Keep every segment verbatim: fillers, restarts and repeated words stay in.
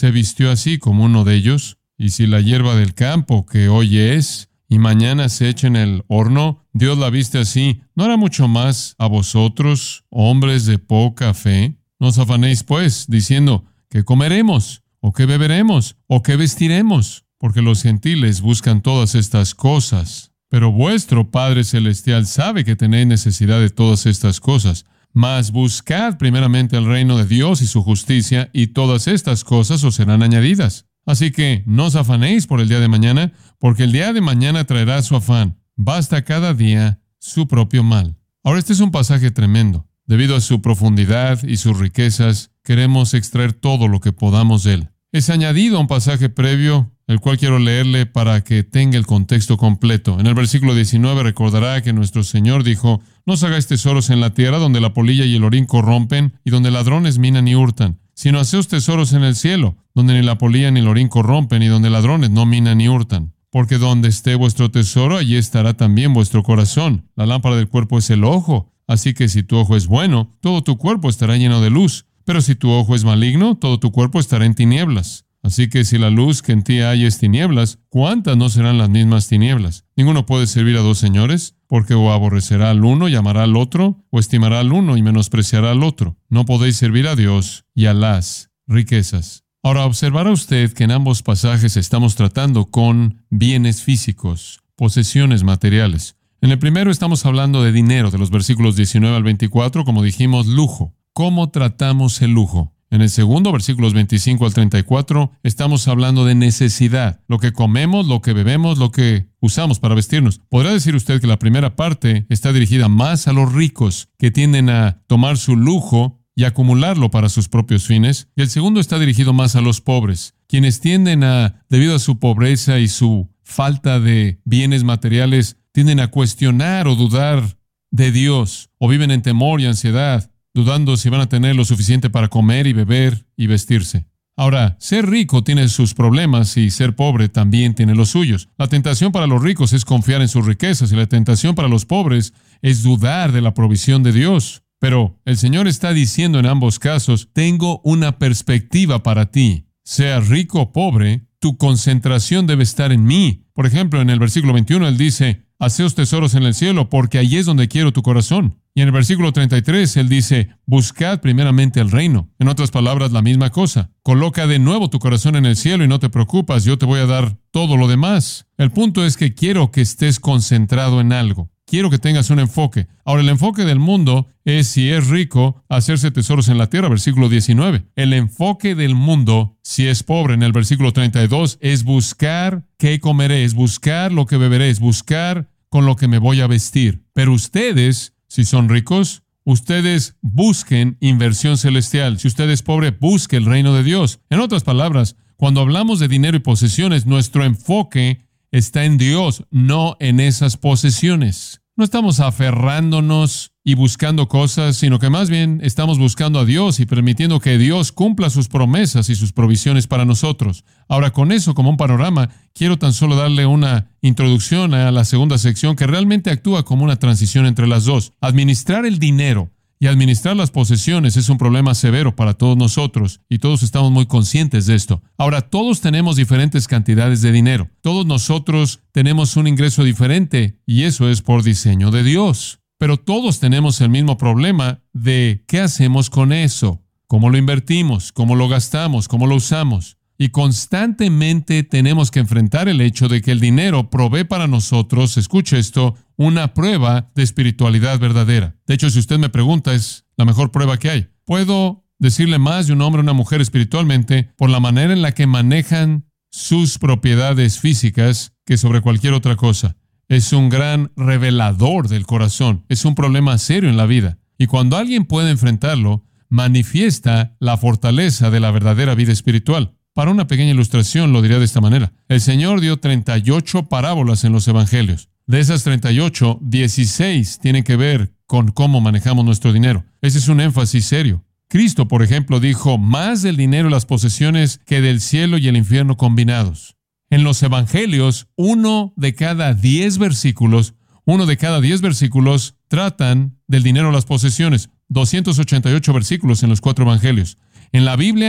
se vistió así como uno de ellos. Y si la hierba del campo, que hoy es, y mañana se echa en el horno, Dios la viste así, ¿no hará mucho más a vosotros, hombres de poca fe? No os afanéis, pues, diciendo, ¿qué comeremos? ¿O qué beberemos? ¿O qué vestiremos? Porque los gentiles buscan todas estas cosas. Pero vuestro Padre Celestial sabe que tenéis necesidad de todas estas cosas. Mas buscad primeramente el reino de Dios y su justicia, y todas estas cosas os serán añadidas. Así que no os afanéis por el día de mañana, porque el día de mañana traerá su afán. Basta cada día su propio mal. Ahora, este es un pasaje tremendo. Debido a su profundidad y sus riquezas, queremos extraer todo lo que podamos de él. Es añadido a un pasaje previo, el cual quiero leerle para que tenga el contexto completo. En el versículo diecinueve recordará que nuestro Señor dijo, no os hagáis tesoros en la tierra, donde la polilla y el orín corrompen, y donde ladrones minan y hurtan, sino haceos tesoros en el cielo, donde ni la polilla ni el orín corrompen, y donde ladrones no minan ni hurtan. Porque donde esté vuestro tesoro, allí estará también vuestro corazón. La lámpara del cuerpo es el ojo, así que si tu ojo es bueno, todo tu cuerpo estará lleno de luz. Pero si tu ojo es maligno, todo tu cuerpo estará en tinieblas. Así que si la luz que en ti hay es tinieblas, ¿cuántas no serán las mismas tinieblas? Ninguno puede servir a dos señores, porque o aborrecerá al uno y amará al otro, o estimará al uno y menospreciará al otro. No podéis servir a Dios y a las riquezas. Ahora, observará usted que en ambos pasajes estamos tratando con bienes físicos, posesiones materiales. En el primero estamos hablando de dinero, de los versículos diecinueve al veinticuatro, como dijimos, lujo. ¿Cómo tratamos el lujo? En el segundo, versículos veinticinco al treinta y cuatro, estamos hablando de necesidad. Lo que comemos, lo que bebemos, lo que usamos para vestirnos. Podrá decir usted que la primera parte está dirigida más a los ricos, que tienden a tomar su lujo y acumularlo para sus propios fines. Y el segundo está dirigido más a los pobres, quienes tienden a, debido a su pobreza y su falta de bienes materiales, tienden a cuestionar o dudar de Dios, o viven en temor y ansiedad, dudando si van a tener lo suficiente para comer y beber y vestirse. Ahora, ser rico tiene sus problemas y ser pobre también tiene los suyos. La tentación para los ricos es confiar en sus riquezas y la tentación para los pobres es dudar de la provisión de Dios. Pero el Señor está diciendo en ambos casos, tengo una perspectiva para ti. Seas rico o pobre, tu concentración debe estar en mí. Por ejemplo, en el versículo veintiuno, Él dice, haceos tesoros en el cielo, porque allí es donde quiero tu corazón. Y en el versículo treinta y tres, Él dice, buscad primeramente el reino. En otras palabras, la misma cosa. Coloca de nuevo tu corazón en el cielo y no te preocupas, yo te voy a dar todo lo demás. El punto es que quiero que estés concentrado en algo. Quiero que tengas un enfoque. Ahora, el enfoque del mundo es, si es rico, hacerse tesoros en la tierra, versículo diecinueve. El enfoque del mundo, si es pobre, en el versículo treinta y dos, es buscar qué comeré, es buscar lo que beberé, es buscar con lo que me voy a vestir. Pero ustedes, si son ricos, ustedes busquen inversión celestial. Si usted es pobre, busque el reino de Dios. En otras palabras, cuando hablamos de dinero y posesiones, nuestro enfoque está en Dios, no en esas posesiones. No estamos aferrándonos y buscando cosas, sino que más bien estamos buscando a Dios y permitiendo que Dios cumpla sus promesas y sus provisiones para nosotros. Ahora, con eso como un panorama, quiero tan solo darle una introducción a la segunda sección que realmente actúa como una transición entre las dos. Administrar el dinero y administrar las posesiones es un problema severo para todos nosotros, y todos estamos muy conscientes de esto. Ahora, todos tenemos diferentes cantidades de dinero. Todos nosotros tenemos un ingreso diferente, y eso es por diseño de Dios. Pero todos tenemos el mismo problema de qué hacemos con eso, cómo lo invertimos, cómo lo gastamos, cómo lo usamos. Y constantemente tenemos que enfrentar el hecho de que el dinero provee para nosotros, escuche esto, una prueba de espiritualidad verdadera. De hecho, si usted me pregunta, es la mejor prueba que hay. Puedo decirle más de un hombre o una mujer espiritualmente por la manera en la que manejan sus propiedades físicas que sobre cualquier otra cosa. Es un gran revelador del corazón. Es un problema serio en la vida. Y cuando alguien puede enfrentarlo, manifiesta la fortaleza de la verdadera vida espiritual. Para una pequeña ilustración lo diré de esta manera. El Señor dio treinta y ocho parábolas en los evangelios. De esas treinta y ocho, dieciséis tienen que ver con cómo manejamos nuestro dinero. Ese es un énfasis serio. Cristo, por ejemplo, dijo más del dinero y las posesiones que del cielo y el infierno combinados. En los evangelios, uno de cada diez versículos, uno de cada diez versículos tratan del dinero y las posesiones. doscientos ochenta y ocho versículos en los cuatro evangelios. En la Biblia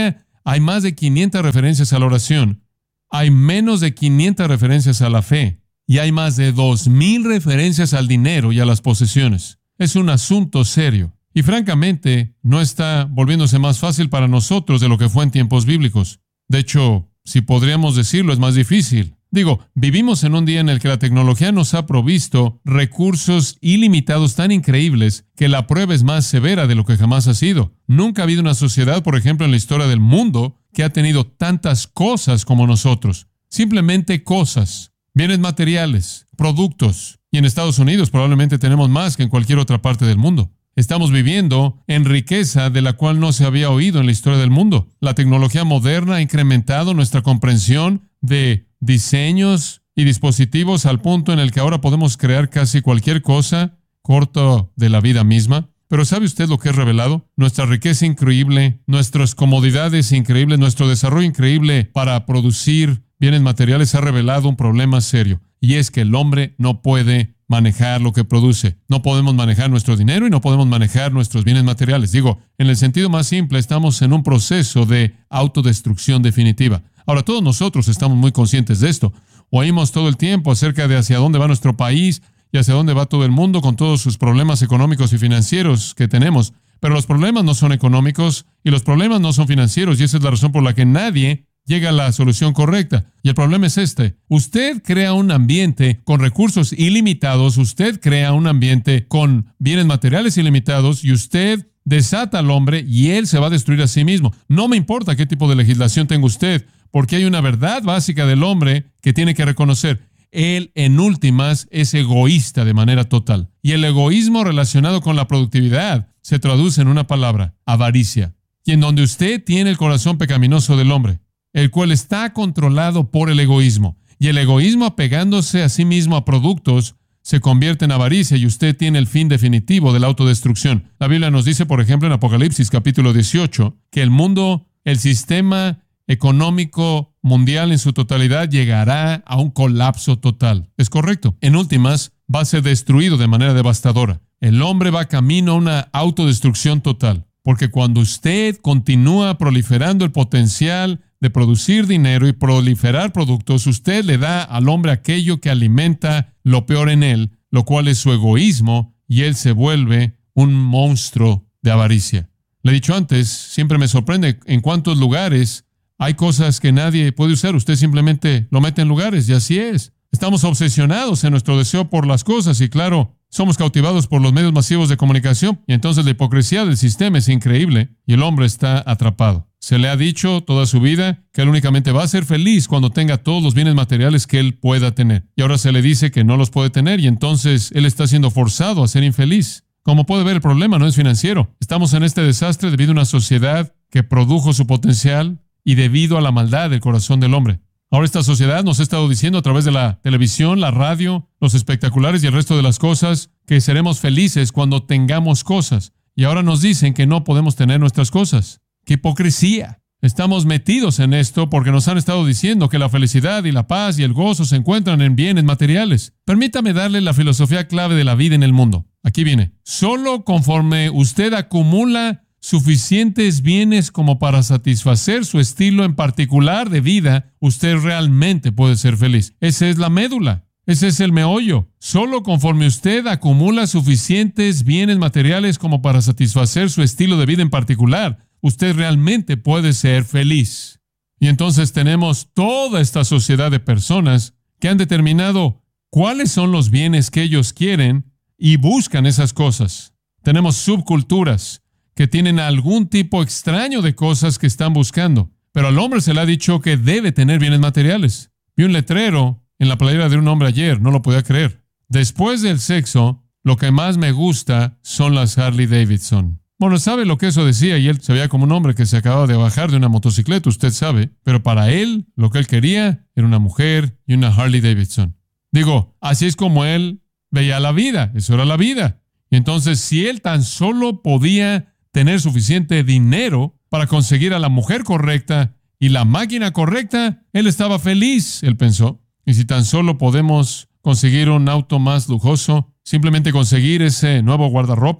Hay más de quinientas referencias a la oración. Hay menos de quinientas referencias a la fe. Y hay más de dos mil referencias al dinero y a las posesiones. Es un asunto serio. Y francamente, no está volviéndose más fácil para nosotros de lo que fue en tiempos bíblicos. De hecho, si podríamos decirlo, es más difícil. Digo, vivimos en un día en el que la tecnología nos ha provisto recursos ilimitados tan increíbles que la prueba es más severa de lo que jamás ha sido. Nunca ha habido una sociedad, por ejemplo, en la historia del mundo, que ha tenido tantas cosas como nosotros. Simplemente cosas, bienes materiales, productos. Y en Estados Unidos probablemente tenemos más que en cualquier otra parte del mundo. Estamos viviendo en riqueza de la cual no se había oído en la historia del mundo. La tecnología moderna ha incrementado nuestra comprensión de diseños y dispositivos al punto en el que ahora podemos crear casi cualquier cosa corto de la vida misma. Pero ¿sabe usted lo que es revelado? Nuestra riqueza increíble, nuestras comodidades increíbles, nuestro desarrollo increíble para producir bienes materiales ha revelado un problema serio. Y es que el hombre no puede manejar lo que produce. No podemos manejar nuestro dinero y no podemos manejar nuestros bienes materiales. Digo, en el sentido más simple, estamos en un proceso de autodestrucción definitiva. Ahora, todos nosotros estamos muy conscientes de esto. Oímos todo el tiempo acerca de hacia dónde va nuestro país y hacia dónde va todo el mundo con todos sus problemas económicos y financieros que tenemos. Pero los problemas no son económicos y los problemas no son financieros, y esa es la razón por la que nadie llega a la solución correcta. Y el problema es este. Usted crea un ambiente con recursos ilimitados, usted crea un ambiente con bienes materiales ilimitados y usted desata al hombre y él se va a destruir a sí mismo. No me importa qué tipo de legislación tenga usted, porque hay una verdad básica del hombre que tiene que reconocer. Él, en últimas, es egoísta de manera total. Y el egoísmo relacionado con la productividad se traduce en una palabra: avaricia. Y en donde usted tiene el corazón pecaminoso del hombre, el cual está controlado por el egoísmo. Y el egoísmo, apegándose a sí mismo a productos, se convierte en avaricia y usted tiene el fin definitivo de la autodestrucción. La Biblia nos dice, por ejemplo, en Apocalipsis capítulo dieciocho, que el mundo, el sistema económico mundial en su totalidad llegará a un colapso total. Es correcto. En últimas, va a ser destruido de manera devastadora. El hombre va camino a una autodestrucción total. Porque cuando usted continúa proliferando el potencial de producir dinero y proliferar productos, usted le da al hombre aquello que alimenta lo peor en él, lo cual es su egoísmo, y él se vuelve un monstruo de avaricia. Le he dicho antes, siempre me sorprende en cuántos lugares hay cosas que nadie puede usar. Usted simplemente lo mete en lugares y así es. Estamos obsesionados en nuestro deseo por las cosas y, claro, somos cautivados por los medios masivos de comunicación, y entonces la hipocresía del sistema es increíble y el hombre está atrapado. Se le ha dicho toda su vida que él únicamente va a ser feliz cuando tenga todos los bienes materiales que él pueda tener. Y ahora se le dice que no los puede tener y entonces él está siendo forzado a ser infeliz. Como puede ver, el problema no es financiero. Estamos en este desastre debido a una sociedad que produjo su potencial y debido a la maldad del corazón del hombre. Ahora esta sociedad nos ha estado diciendo a través de la televisión, la radio, los espectaculares y el resto de las cosas que seremos felices cuando tengamos cosas. Y ahora nos dicen que no podemos tener nuestras cosas. ¡Qué hipocresía! Estamos metidos en esto porque nos han estado diciendo que la felicidad y la paz y el gozo se encuentran en bienes materiales. Permítame darle la filosofía clave de la vida en el mundo. Aquí viene. Solo conforme usted acumula suficientes bienes como para satisfacer su estilo en particular de vida, usted realmente puede ser feliz. Esa es la médula. Ese es el meollo. Solo conforme usted acumula suficientes bienes materiales como para satisfacer su estilo de vida en particular, usted realmente puede ser feliz. Y entonces tenemos toda esta sociedad de personas que han determinado cuáles son los bienes que ellos quieren y buscan esas cosas. Tenemos subculturas que tienen algún tipo extraño de cosas que están buscando. Pero al hombre se le ha dicho que debe tener bienes materiales. Vi un letrero en la playera de un hombre ayer, no lo podía creer. Después del sexo, lo que más me gusta son las Harley Davidson. Bueno, sabe lo que eso decía, y él se veía como un hombre que se acababa de bajar de una motocicleta, usted sabe. Pero para él, lo que él quería era una mujer y una Harley Davidson. Digo, así es como él veía la vida, eso era la vida. Y entonces, si él tan solo podía tener suficiente dinero para conseguir a la mujer correcta y la máquina correcta, él estaba feliz, él pensó. Y si tan solo podemos conseguir un auto más lujoso, simplemente conseguir ese nuevo guardarropa,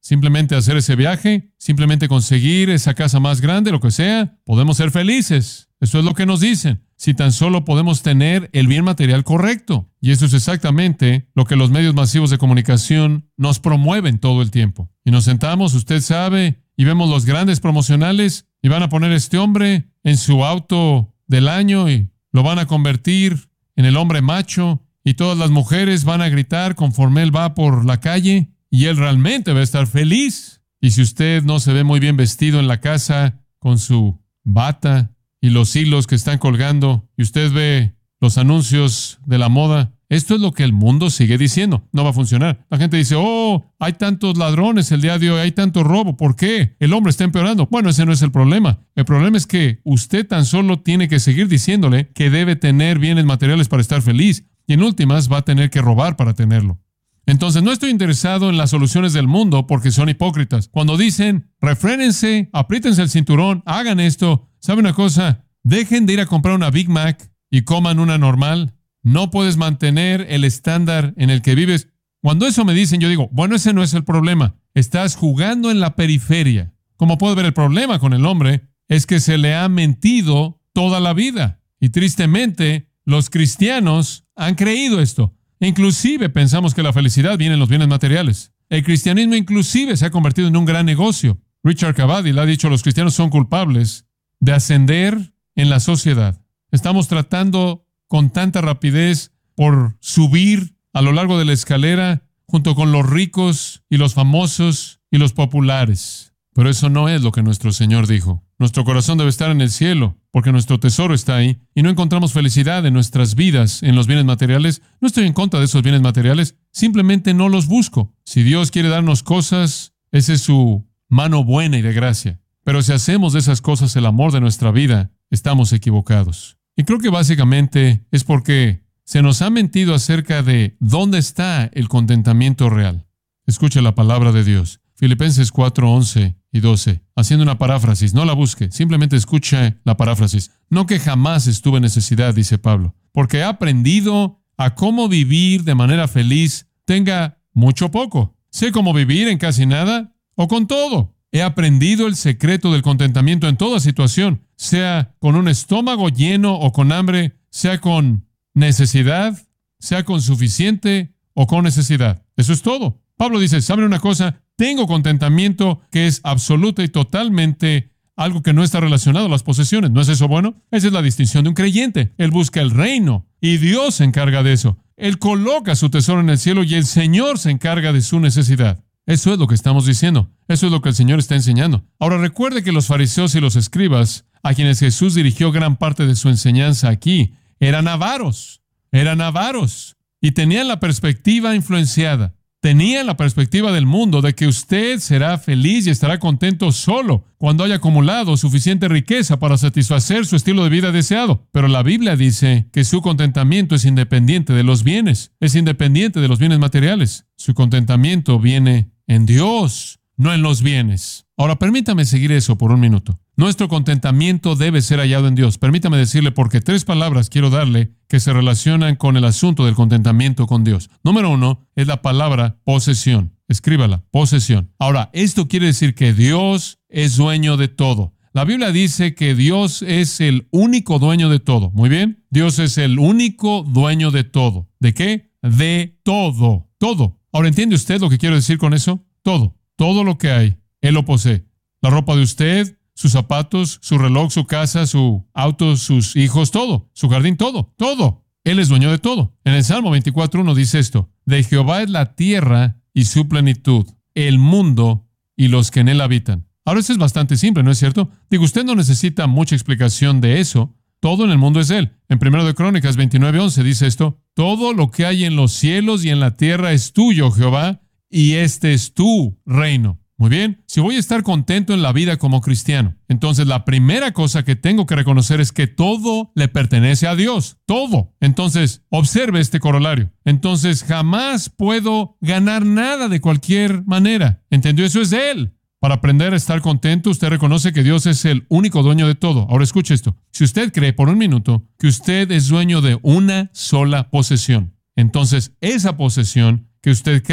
simplemente hacer ese viaje, simplemente conseguir esa casa más grande, lo que sea, podemos ser felices. Eso es lo que nos dicen. Si tan solo podemos tener el bien material correcto. Y eso es exactamente lo que los medios masivos de comunicación nos promueven todo el tiempo. Y nos sentamos, usted sabe, y vemos los grandes promocionales y van a poner a este hombre en su auto del año y lo van a convertir en el hombre macho y todas las mujeres van a gritar conforme él va por la calle y él realmente va a estar feliz. Y si usted no se ve muy bien vestido en la casa con su bata y los hilos que están colgando, y usted ve los anuncios de la moda, esto es lo que el mundo sigue diciendo. No va a funcionar. La gente dice, oh, hay tantos ladrones el día de hoy, hay tanto robo. ¿Por qué? El hombre está empeorando. Bueno, ese no es el problema. El problema es que usted tan solo tiene que seguir diciéndole que debe tener bienes materiales para estar feliz, y en últimas va a tener que robar para tenerlo. Entonces, no estoy interesado en las soluciones del mundo porque son hipócritas. Cuando dicen, refrénense, apriétense el cinturón, hagan esto, ¿sabe una cosa? Dejen de ir a comprar una Big Mac y coman una normal. No puedes mantener el estándar en el que vives. Cuando eso me dicen, yo digo, bueno, ese no es el problema. Estás jugando en la periferia. Como puedo ver, el problema con el hombre es que se le ha mentido toda la vida. Y tristemente, los cristianos han creído esto. E inclusive pensamos que la felicidad viene en los bienes materiales. El cristianismo inclusive se ha convertido en un gran negocio. Richard Cavadi le ha dicho, los cristianos son culpables de ascender en la sociedad. Estamos tratando con tanta rapidez por subir a lo largo de la escalera junto con los ricos y los famosos y los populares. Pero eso no es lo que nuestro Señor dijo. Nuestro corazón debe estar en el cielo, porque nuestro tesoro está ahí, y no encontramos felicidad en nuestras vidas, en los bienes materiales. No estoy en contra de esos bienes materiales, simplemente no los busco. Si Dios quiere darnos cosas, esa es su mano buena y de gracia. Pero si hacemos de esas cosas el amor de nuestra vida, estamos equivocados. Y creo que básicamente es porque se nos ha mentido acerca de dónde está el contentamiento real. Escuche la palabra de Dios. Filipenses cuatro, once y doce. Haciendo una paráfrasis, no la busque, simplemente escuche la paráfrasis. No que jamás estuve en necesidad, dice Pablo, porque he aprendido a cómo vivir de manera feliz, tenga mucho o poco. Sé cómo vivir en casi nada o con todo. He aprendido el secreto del contentamiento en toda situación, sea con un estómago lleno o con hambre, sea con necesidad, sea con suficiente o con necesidad. Eso es todo. Pablo dice, ¿saben una cosa? Tengo contentamiento que es absoluta y totalmente algo que no está relacionado a las posesiones. ¿No es eso bueno? Esa es la distinción de un creyente. Él busca el reino y Dios se encarga de eso. Él coloca su tesoro en el cielo y el Señor se encarga de su necesidad. Eso es lo que estamos diciendo. Eso es lo que el Señor está enseñando. Ahora recuerde que los fariseos y los escribas, a quienes Jesús dirigió gran parte de su enseñanza aquí, eran avaros. Eran avaros. Y tenían la perspectiva influenciada. Tenían la perspectiva del mundo de que usted será feliz y estará contento solo cuando haya acumulado suficiente riqueza para satisfacer su estilo de vida deseado. Pero la Biblia dice que su contentamiento es independiente de los bienes, es independiente de los bienes materiales. Su contentamiento viene en Dios, no en los bienes. Ahora, permítame seguir eso por un minuto. Nuestro contentamiento debe ser hallado en Dios. Permítame decirle porque tres palabras quiero darle que se relacionan con el asunto del contentamiento con Dios. Número uno es la palabra posesión. Escríbala, posesión. Ahora, esto quiere decir que Dios es dueño de todo. La Biblia dice que Dios es el único dueño de todo. Muy bien. Dios es el único dueño de todo. ¿De qué? De todo. Todo. Ahora, ¿entiende usted lo que quiero decir con eso? Todo. Todo lo que hay, Él lo posee. La ropa de usted, sus zapatos, su reloj, su casa, su auto, sus hijos, todo. Su jardín, todo. Todo. Él es dueño de todo. En el Salmo veinticuatro uno dice esto. De Jehová es la tierra y su plenitud, el mundo y los que en él habitan. Ahora, eso es bastante simple, ¿no es cierto? Digo, usted no necesita mucha explicación de eso. Todo en el mundo es Él. En Primero de Crónicas veintinueve once dice esto. Todo lo que hay en los cielos y en la tierra es tuyo, Jehová, y este es tu reino. Muy bien, si voy a estar contento en la vida como cristiano, entonces la primera cosa que tengo que reconocer es que todo le pertenece a Dios. Todo. Entonces, observe este corolario. Entonces, jamás puedo ganar nada de cualquier manera. ¿Entendió? Eso es de Él. Para aprender a estar contento, usted reconoce que Dios es el único dueño de todo. Ahora escuche esto. Si usted cree por un minuto que usted es dueño de una sola posesión, entonces esa posesión que usted cree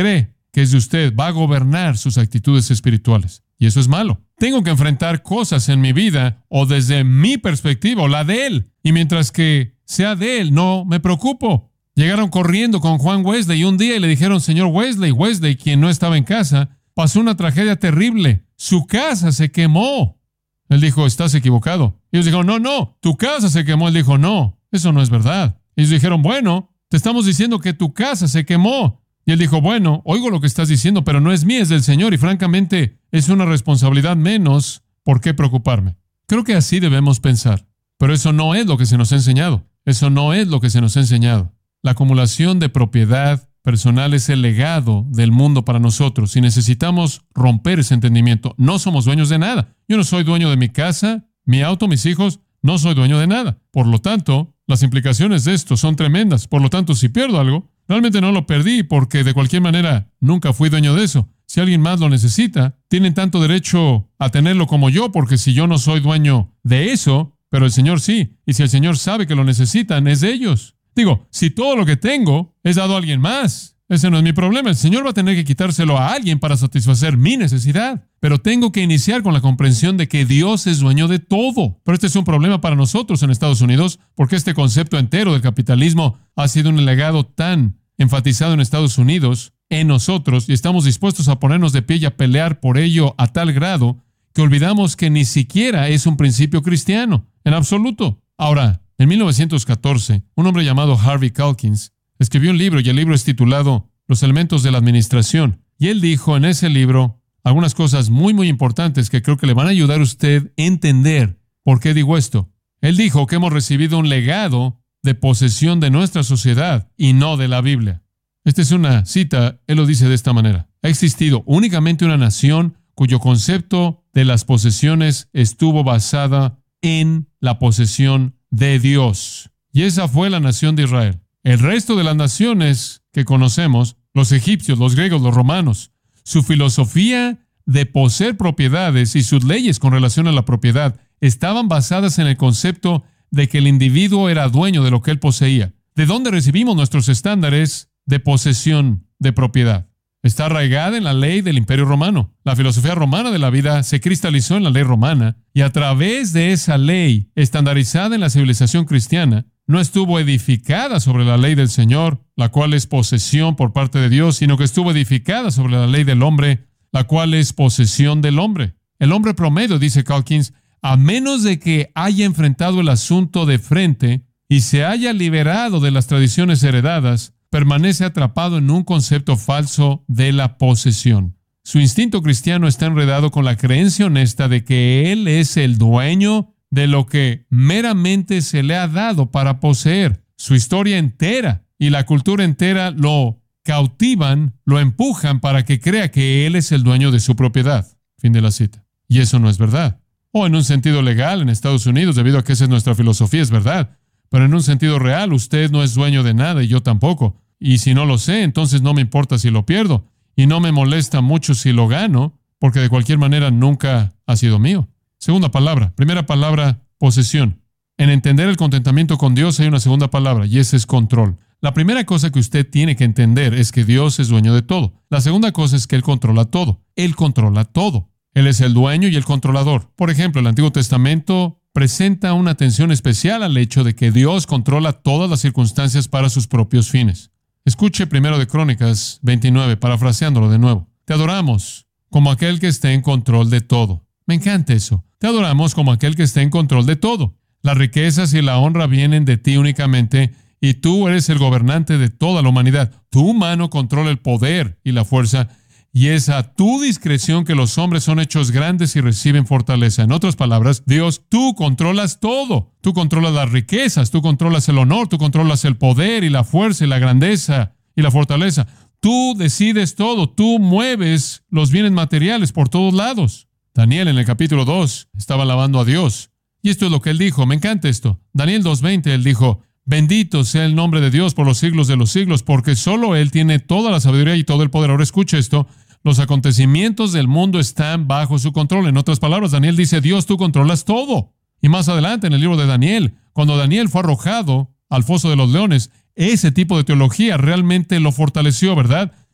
que es de usted va a gobernar sus actitudes espirituales. Y eso es malo. Tengo que enfrentar cosas en mi vida o desde mi perspectiva o la de Él. Y mientras que sea de Él, no me preocupo. Llegaron corriendo con Juan Wesley un día y le dijeron, señor Wesley, Wesley, quien no estaba en casa, pasó una tragedia terrible. Su casa se quemó. Él dijo, estás equivocado. Ellos dijeron, no, no, tu casa se quemó. Él dijo, no, eso no es verdad. Ellos dijeron, bueno, te estamos diciendo que tu casa se quemó. Y él dijo, bueno, oigo lo que estás diciendo, pero no es mía, es del Señor. Y francamente, es una responsabilidad menos. ¿Por qué preocuparme? Creo que así debemos pensar. Pero eso no es lo que se nos ha enseñado. Eso no es lo que se nos ha enseñado. La acumulación de propiedad personal es el legado del mundo para nosotros. Y necesitamos romper ese entendimiento. No somos dueños de nada. Yo no soy dueño de mi casa, mi auto, mis hijos. No soy dueño de nada. Por lo tanto, las implicaciones de esto son tremendas. Por lo tanto, si pierdo algo, realmente no lo perdí porque de cualquier manera nunca fui dueño de eso. Si alguien más lo necesita, tienen tanto derecho a tenerlo como yo, porque si yo no soy dueño de eso, pero el Señor sí. Y si el Señor sabe que lo necesitan, es de ellos. Digo, si todo lo que tengo es dado a alguien más, ese no es mi problema. El Señor va a tener que quitárselo a alguien para satisfacer mi necesidad. Pero tengo que iniciar con la comprensión de que Dios es dueño de todo. Pero este es un problema para nosotros en Estados Unidos, porque este concepto entero del capitalismo ha sido un legado tan enfatizado en Estados Unidos, en nosotros, y estamos dispuestos a ponernos de pie y a pelear por ello a tal grado que olvidamos que ni siquiera es un principio cristiano, en absoluto. Ahora, en mil novecientos catorce, un hombre llamado Harvey Calkins escribió un libro, y el libro es titulado Los elementos de la administración. Y él dijo en ese libro algunas cosas muy, muy importantes que creo que le van a ayudar a usted a entender por qué digo esto. Él dijo que hemos recibido un legado de posesión de nuestra sociedad y no de la Biblia. Esta es una cita, él lo dice de esta manera. Ha existido únicamente una nación cuyo concepto de las posesiones estuvo basada en la posesión de Dios. Y esa fue la nación de Israel. El resto de las naciones que conocemos, los egipcios, los griegos, los romanos, su filosofía de poseer propiedades y sus leyes con relación a la propiedad estaban basadas en el concepto de que el individuo era dueño de lo que él poseía. ¿De dónde recibimos nuestros estándares de posesión de propiedad? Está arraigada en la ley del Imperio Romano. La filosofía romana de la vida se cristalizó en la ley romana, y a través de esa ley estandarizada en la civilización cristiana, no estuvo edificada sobre la ley del Señor, la cual es posesión por parte de Dios, sino que estuvo edificada sobre la ley del hombre, la cual es posesión del hombre. El hombre promedio, dice Calkins, a menos de que haya enfrentado el asunto de frente y se haya liberado de las tradiciones heredadas, permanece atrapado en un concepto falso de la posesión. Su instinto cristiano está enredado con la creencia honesta de que él es el dueño de lo que meramente se le ha dado para poseer. Su historia entera y la cultura entera lo cautivan, lo empujan para que crea que él es el dueño de su propiedad. Fin de la cita. Y eso no es verdad. O en un sentido legal en Estados Unidos, debido a que esa es nuestra filosofía, es verdad. Pero en un sentido real, usted no es dueño de nada y yo tampoco. Y si no lo sé, entonces no me importa si lo pierdo. Y no me molesta mucho si lo gano, porque de cualquier manera nunca ha sido mío. Segunda palabra. Primera palabra, posesión. En entender el contentamiento con Dios hay una segunda palabra, y ese es control. La primera cosa que usted tiene que entender es que Dios es dueño de todo. La segunda cosa es que Él controla todo. Él controla todo. Él es el dueño y el controlador. Por ejemplo, el Antiguo Testamento presenta una atención especial al hecho de que Dios controla todas las circunstancias para sus propios fines. Escuche primero de Crónicas veintinueve, parafraseándolo de nuevo. Te adoramos como aquel que esté en control de todo. Me encanta eso. Te adoramos como aquel que esté en control de todo. Las riquezas y la honra vienen de ti únicamente, y tú eres el gobernante de toda la humanidad. Tu mano controla el poder y la fuerza, y es a tu discreción que los hombres son hechos grandes y reciben fortaleza. En otras palabras, Dios, tú controlas todo. Tú controlas las riquezas, tú controlas el honor, tú controlas el poder y la fuerza y la grandeza y la fortaleza. Tú decides todo, tú mueves los bienes materiales por todos lados. Daniel en el capítulo dos estaba alabando a Dios. Y esto es lo que él dijo. Me encanta esto. Daniel dos veinte, él dijo, bendito sea el nombre de Dios por los siglos de los siglos, porque solo Él tiene toda la sabiduría y todo el poder. Ahora escucha esto. Los acontecimientos del mundo están bajo su control. En otras palabras, Daniel dice, Dios, tú controlas todo. Y más adelante en el libro de Daniel, cuando Daniel fue arrojado al foso de los leones, ese tipo de teología realmente lo fortaleció, ¿verdad?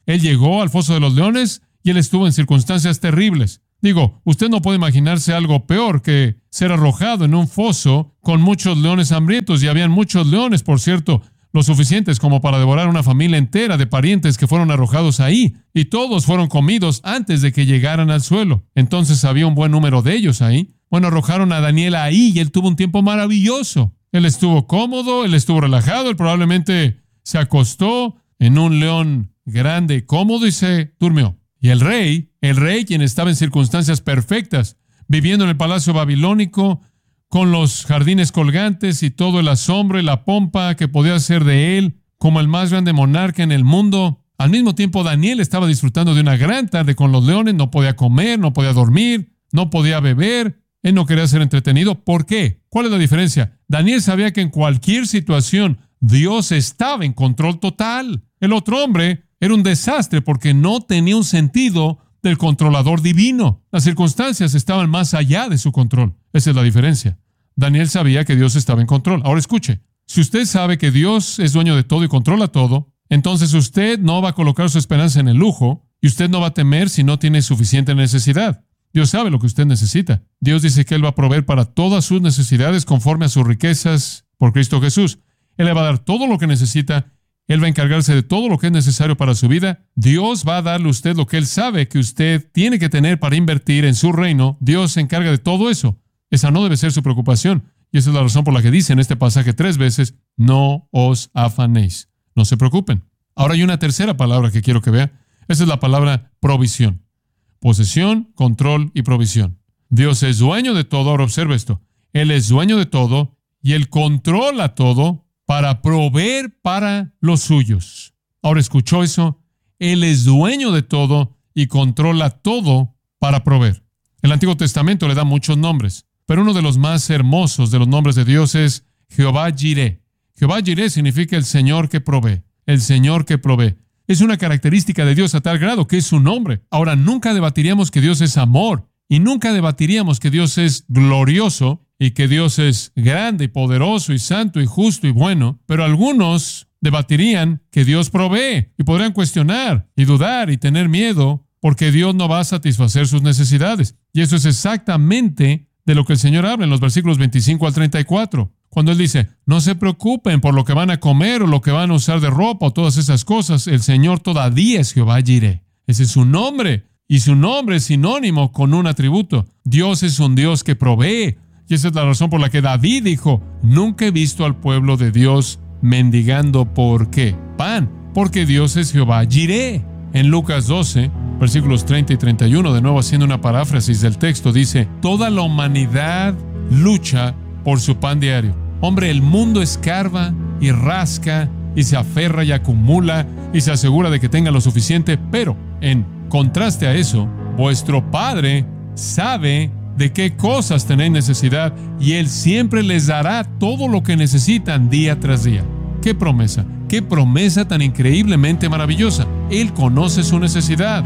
Él llegó al foso de los leones y él estuvo en circunstancias terribles. Digo, usted no puede imaginarse algo peor que ser arrojado en un foso con muchos leones hambrientos, y habían muchos leones, por cierto, lo suficientes como para devorar una familia entera de parientes que fueron arrojados ahí, y todos fueron comidos antes de que llegaran al suelo. Entonces había un buen número de ellos ahí. Bueno, arrojaron a Daniel ahí y él tuvo un tiempo maravilloso. Él estuvo cómodo, él estuvo relajado, él probablemente se acostó en un león grande, cómodo, y se durmió. Y el rey, el rey quien estaba en circunstancias perfectas, viviendo en el palacio babilónico, con los jardines colgantes y todo el asombro y la pompa que podía hacer de él como el más grande monarca en el mundo. Al mismo tiempo, Daniel estaba disfrutando de una gran tarde con los leones. No podía comer, no podía dormir, no podía beber. Él no quería ser entretenido. ¿Por qué? ¿Cuál es la diferencia? Daniel sabía que en cualquier situación Dios estaba en control total. El otro hombre era un desastre porque no tenía un sentido del controlador divino. Las circunstancias estaban más allá de su control. Esa es la diferencia. Daniel sabía que Dios estaba en control. Ahora escuche, si usted sabe que Dios es dueño de todo y controla todo, entonces usted no va a colocar su esperanza en el lujo y usted no va a temer si no tiene suficiente necesidad. Dios sabe lo que usted necesita. Dios dice que Él va a proveer para todas sus necesidades conforme a sus riquezas por Cristo Jesús. Él le va a dar todo lo que necesita. Él va a encargarse de todo lo que es necesario para su vida. Dios va a darle a usted lo que Él sabe que usted tiene que tener para invertir en su reino. Dios se encarga de todo eso. Esa no debe ser su preocupación. Y esa es la razón por la que dice en este pasaje tres veces, no os afanéis. No se preocupen. Ahora hay una tercera palabra que quiero que vea. Esa es la palabra provisión. Posesión, control y provisión. Dios es dueño de todo. Ahora observe esto. Él es dueño de todo y Él controla todo para proveer para los suyos. Ahora, ¿escuchó eso? Él es dueño de todo y controla todo para proveer. El Antiguo Testamento le da muchos nombres, pero uno de los más hermosos de los nombres de Dios es Jehová Jireh. Jehová Jireh significa el Señor que provee, el Señor que provee. Es una característica de Dios a tal grado que es su nombre. Ahora, nunca debatiríamos que Dios es amor y nunca debatiríamos que Dios es glorioso y que Dios es grande y poderoso y santo y justo y bueno, pero algunos debatirían que Dios provee y podrían cuestionar y dudar y tener miedo porque Dios no va a satisfacer sus necesidades. Y eso es exactamente de lo que el Señor habla en los versículos veinticinco al treinta y cuatro. Cuando Él dice, no se preocupen por lo que van a comer o lo que van a usar de ropa o todas esas cosas. El Señor todavía es Jehová Jireh. Ese es su nombre. Y su nombre es sinónimo con un atributo. Dios es un Dios que provee. Y esa es la razón por la que David dijo, nunca he visto al pueblo de Dios mendigando ¿por qué? Pan. Porque Dios es Jehová Jireh. En Lucas doce, versículos treinta y treinta y uno, de nuevo haciendo una paráfrasis del texto, dice, toda la humanidad lucha por su pan diario. Hombre, el mundo escarba y rasca y se aferra y acumula y se asegura de que tenga lo suficiente, pero en contraste a eso, vuestro Padre sabe de qué cosas tenéis necesidad y Él siempre les dará todo lo que necesitan día tras día. ¡Qué promesa! ¡Qué promesa tan increíblemente maravillosa! Él conoce su necesidad.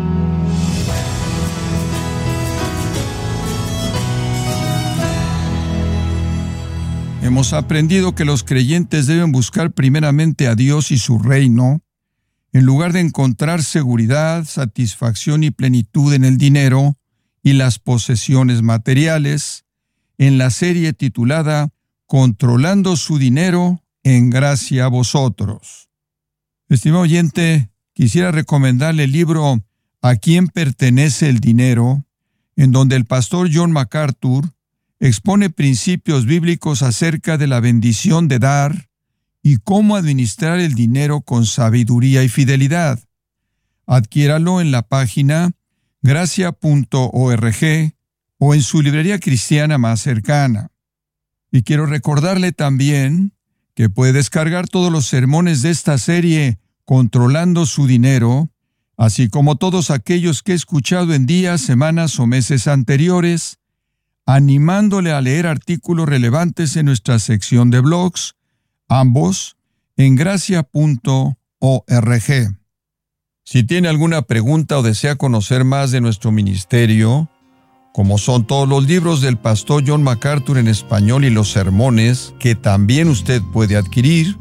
Hemos aprendido que los creyentes deben buscar primeramente a Dios y su reino, en lugar de encontrar seguridad, satisfacción y plenitud en el dinero y las posesiones materiales, en la serie titulada Controlando su dinero en gracia a vosotros. Estimado oyente, quisiera recomendarle el libro ¿A quién pertenece el dinero?, en donde el pastor John MacArthur expone principios bíblicos acerca de la bendición de dar y cómo administrar el dinero con sabiduría y fidelidad. Adquiéralo en la página gracia punto org o en su librería cristiana más cercana. Y quiero recordarle también que puede descargar todos los sermones de esta serie Controlando su dinero, así como todos aquellos que he escuchado en días, semanas o meses anteriores, animándole a leer artículos relevantes en nuestra sección de blogs, ambos en gracia punto org. Si tiene alguna pregunta o desea conocer más de nuestro ministerio, como son todos los libros del pastor John MacArthur en español y los sermones que también usted puede adquirir,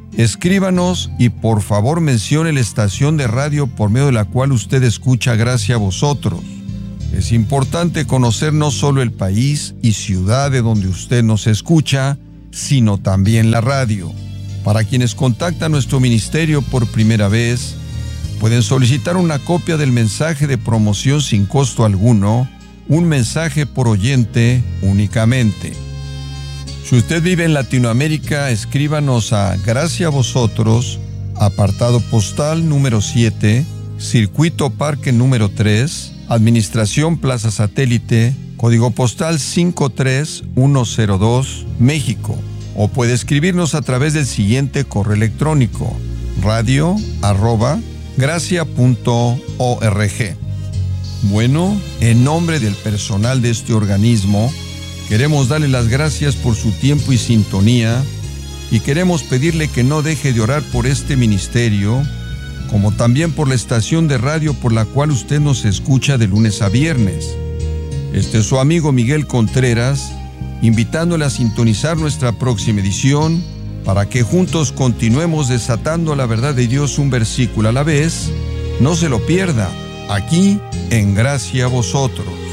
Escríbanos y por favor mencione la estación de radio por medio de la cual usted escucha Gracia a Vosotros. Es importante conocer no solo el país y ciudad de donde usted nos escucha, sino también la radio. Para quienes contactan nuestro ministerio por primera vez, pueden solicitar una copia del mensaje de promoción sin costo alguno, un mensaje por oyente únicamente. Si usted vive en Latinoamérica, escríbanos a Gracia a Vosotros, apartado postal número siete, Circuito Parque número tres, Administración Plaza Satélite, código postal cinco tres uno cero dos, México. O puede escribirnos a través del siguiente correo electrónico: radio arroba gracia punto org. Bueno, en nombre del personal de este organismo, queremos darle las gracias por su tiempo y sintonía, y queremos pedirle que no deje de orar por este ministerio, como también por la estación de radio por la cual usted nos escucha de lunes a viernes. Este es su amigo Miguel Contreras, invitándole a sintonizar nuestra próxima edición para que juntos continuemos desatando la verdad de Dios un versículo a la vez. No se lo pierda, aquí en Gracia a Vosotros.